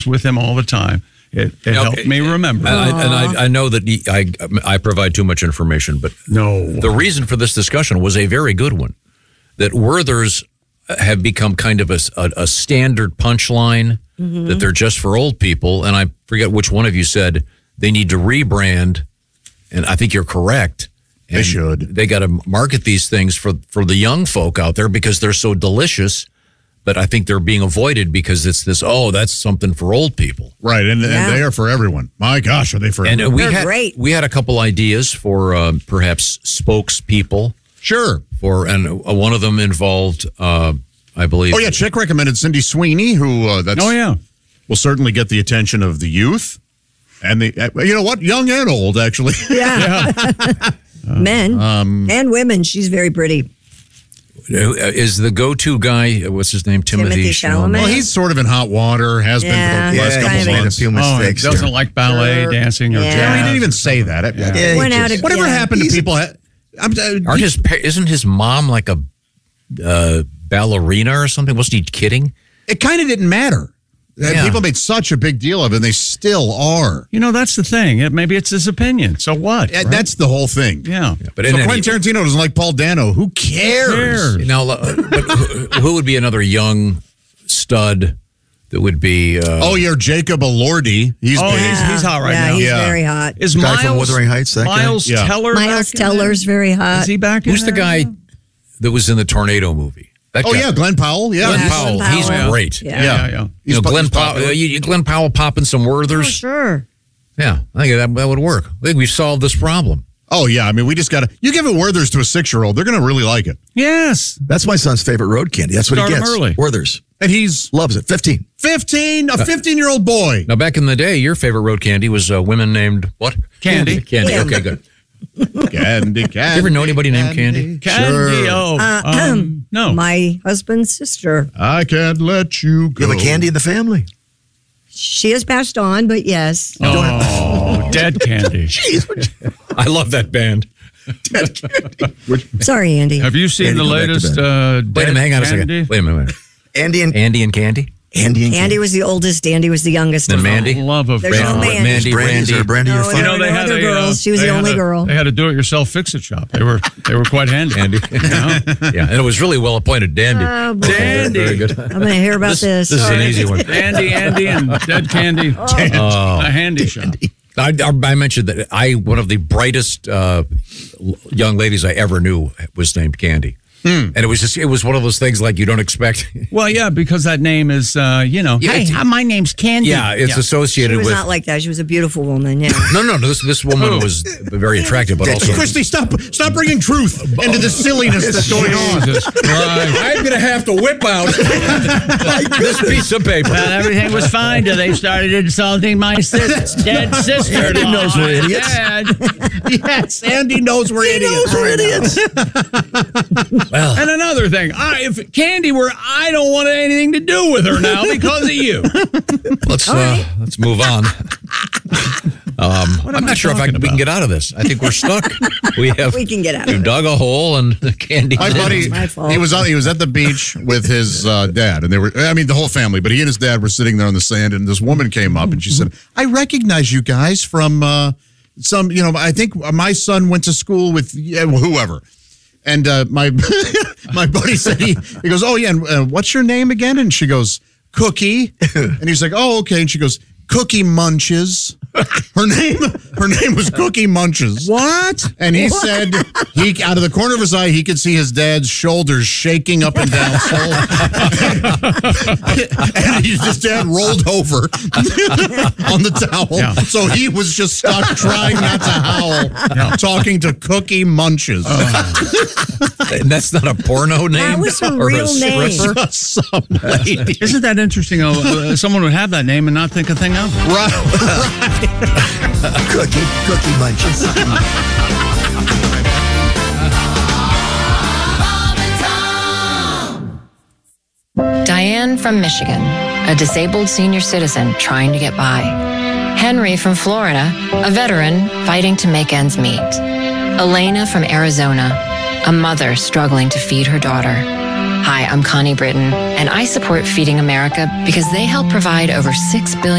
with him all the time. It helped me remember. And I know that I provide too much information, but the reason for this discussion was a very good one. That Werther's have become kind of a standard punchline, that they're just for old people. And I forget which one of you said they need to rebrand, and I think you're correct. And they should. They got to market these things for the young folk out there because they're so delicious. But I think they're being avoided because it's this, that's something for old people. Right, and they are for everyone. My gosh, are they for everyone? And they're great. We had a couple ideas for perhaps spokespeople. Sure. And one of them involved, I believe. Oh, yeah, Chick recommended Cindy Sweeney, who will certainly get the attention of the youth. And you know what? Young and old, actually. Yeah. Men and women. She's very pretty. Is the go-to guy, what's his name? Timothy Chalamet. Well, he's sort of in hot water, has been for the last couple months. A few mistakes. He doesn't like ballet, dancing, or jazz. He didn't even say that. Whatever happened to people? Isn't his mom like a ballerina or something? Wasn't he kidding? It kind of didn't matter. Yeah. People made such a big deal of it, and they still are. You know, that's the thing. Maybe it's his opinion. So what? Right? That's the whole thing. Yeah. But so Quentin Tarantino doesn't like Paul Dano. Who cares? Now, who would be another young stud that would be... Jacob Elordi. He's hot right now. He's very hot. Is the guy Miles, from Wuthering Heights, that Miles guy? Teller Miles Teller's very hot. Is he back Who's the guy that was in the Tornado movie? Glenn Powell. Yeah, Glenn Powell. He's great. Yeah. Glenn Powell popping some Werthers. Oh, sure. Yeah, I think that would work. I think we've solved this problem. Oh, yeah. I mean, we just got to... You give it Werther's to a 6-year-old, they're going to really like it. Yes. That's my son's favorite road candy. That's what he gets. Early. Werther's. And he's... Loves it. 15. 15? A 15-year-old boy. Now, back in the day, your favorite road candy was women named what? Candy. Candy. Okay, good. Candy. You ever know anybody named Candy? Candy. Sure. No. My husband's sister. I can't let you go. You have a Candy in the family? She has passed on, but yes. Oh, Dead Candy. I love that band. Dead Candy. Sorry, Andy. Have you seen the latest Wait a minute, hang on a second. Wait a minute. Andy and Candy? Andy was the oldest. Andy was the youngest. And Mandy? Love of There's no Mandy. Brandy, your No, they had other girls. She was the only girl. They had a do-it-yourself fix-it shop. They were quite handy. Andy. Yeah, and it was really well-appointed. Dandy. Oh, boy. Dandy. Very good. I'm going to hear about this. This is an easy one. Andy, and Dead Candy. A handy shop. I mentioned that one of the brightest young ladies I ever knew was named Candy. And it was one of those things like you don't expect. Well, yeah, because that name is, hey, my name's Candy. Yeah, it's associated with. She was not like that. She was a beautiful woman, yeah. No, this woman was very attractive, but also. Christy, stop bringing truth into the silliness that's going on. I'm going to have to whip out this piece of paper. Well, everything was fine till they started insulting my dead sister. Andy knows we're idiots. Yes, Andy knows we're idiots. Well, and another thing, if Candy were, I don't want anything to do with her now because of you. Let's move on. I'm not sure if we can get out of this. I think we're stuck. We can get out. We've dug a hole, and Candy. My buddy, he was at the beach with his dad, and the whole family. But he and his dad were sitting there on the sand, and this woman came up, and she said, "I recognize you guys from some. I think my son went to school with whoever." And my buddy said he goes, "Oh yeah, and what's your name again?" And she goes, "Cookie." And he's like, "Oh okay." And she goes, "Cookie Munches." Her name was Cookie Munches. What? And he said out of the corner of his eye he could see his dad's shoulders shaking up and down. And his dad rolled over on the towel. Yeah. So he was just stuck trying not to howl, talking to Cookie Munches. And that's not a porno name? That was her real name. Some lady. Isn't that interesting? Someone would have that name and not think a thing of it. Right. Cookie Munches. Diane from Michigan, a disabled senior citizen trying to get by. Henry from Florida, a veteran fighting to make ends meet. Elena from Arizona, a mother struggling to feed her daughter. Hi, I'm Connie Britton, and I support Feeding America because they help provide over $6 billion